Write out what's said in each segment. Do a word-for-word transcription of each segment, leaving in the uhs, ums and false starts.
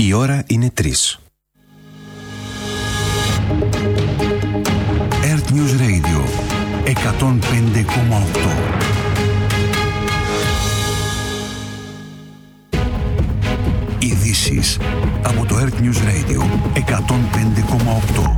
Η ώρα είναι τρεις. Earth News Radio εκατόν πέντε κόμμα οκτώ. Ειδήσεις από το Earth News Radio εκατόν πέντε κόμμα οκτώ.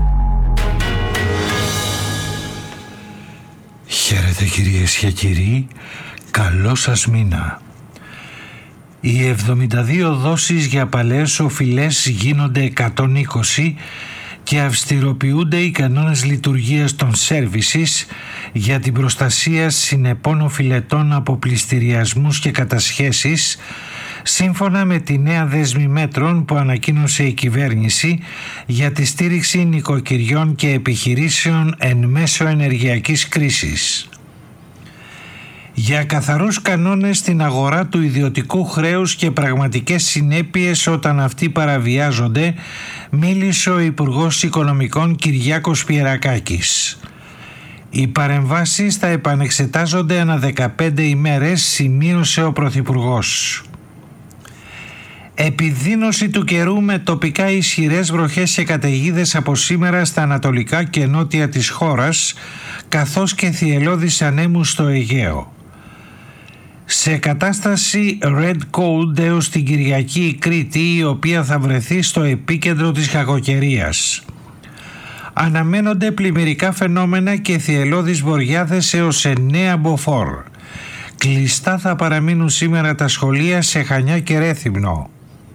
Χαίρετε κυρίες και κύριοι, καλό σας μήνα. Οι εβδομήντα δύο δόσεις για παλαιές οφειλές γίνονται εκατόν είκοσι και αυστηροποιούνται οι κανόνες λειτουργίας των services για την προστασία συνεπών οφειλετών από πληστηριασμούς και κατασχέσεις, σύμφωνα με τη νέα δέσμη μέτρων που ανακοίνωσε η κυβέρνηση για τη στήριξη νοικοκυριών και επιχειρήσεων εν μέσω ενεργειακής κρίσης. Για καθαρούς κανόνες στην αγορά του ιδιωτικού χρέους και πραγματικές συνέπειες όταν αυτοί παραβιάζονται, μίλησε ο Υπουργός Οικονομικών Κυριάκος Πιερακάκης. Οι παρεμβάσεις θα επανεξετάζονται ανά δεκαπέντε ημέρες, σημείωσε ο Πρωθυπουργός. Επιδείνωση του καιρού με τοπικά ισχυρές βροχές και καταιγίδες από σήμερα στα ανατολικά και νότια της χώρας, καθώς και θυελλώδεις ανέμους στο Αιγαίο. Σε κατάσταση red cold έως την Κυριακή η Κρήτη, η οποία θα βρεθεί στο επίκεντρο της κακοκαιρίας. Αναμένονται πλημμυρικά φαινόμενα και θυελλώδεις βοριάδες έως εννέα μποφόρ. Κλειστά θα παραμείνουν σήμερα τα σχολεία σε Χανιά και Ρέθυμνο.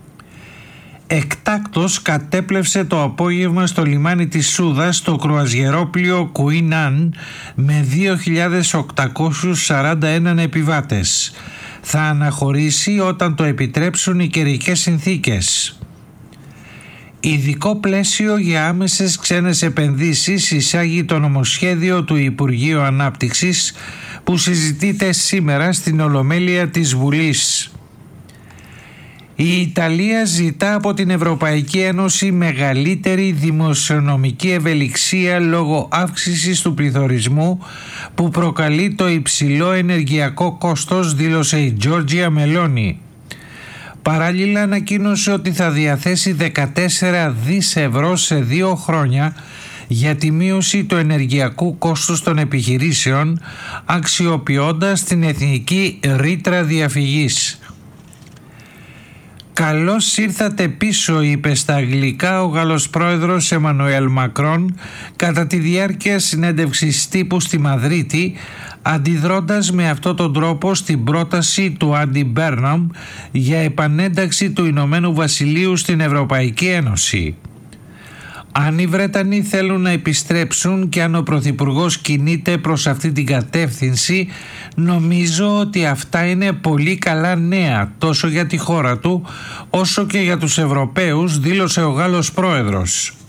Εκτάκτος κατέπλευσε το απόγευμα στο λιμάνι της Σούδας το κρουαζιερόπλοιο Queen Anne με δύο χιλιάδες οκτακόσιους σαράντα ένα επιβάτες. Θα αναχωρήσει όταν το επιτρέψουν οι καιρικές συνθήκες. Ειδικό πλαίσιο για άμεσες ξένες επενδύσεις εισάγει το νομοσχέδιο του Υπουργείου Ανάπτυξης που συζητείται σήμερα στην Ολομέλεια της Βουλής. Η Ιταλία ζητά από την Ευρωπαϊκή Ένωση μεγαλύτερη δημοσιονομική ευελιξία λόγω αύξησης του πληθωρισμού που προκαλεί το υψηλό ενεργειακό κόστος, δήλωσε η Τζόρτζια Μελόνι. Παράλληλα ανακοίνωσε ότι θα διαθέσει δεκατέσσερα δισεκατομμύρια ευρώ σε δύο χρόνια για τη μείωση του ενεργειακού κόστους των επιχειρήσεων, αξιοποιώντας την εθνική ρήτρα διαφυγής. «Καλώς ήρθατε πίσω», είπε στα αγγλικά ο Γάλλος πρόεδρος Εμμανουέλ Μακρόν κατά τη διάρκεια συνέντευξης τύπου στη Μαδρίτη, αντιδρώντας με αυτόν τον τρόπο στην πρόταση του Άντι Μπέρναμ για επανένταξη του Ηνωμένου Βασιλείου στην Ευρωπαϊκή Ένωση. Αν οι Βρετανοί θέλουν να επιστρέψουν και αν ο Πρωθυπουργός κινείται προς αυτή την κατεύθυνση, νομίζω ότι αυτά είναι πολύ καλά νέα τόσο για τη χώρα του όσο και για τους Ευρωπαίους, δήλωσε ο Γάλλος πρόεδρος.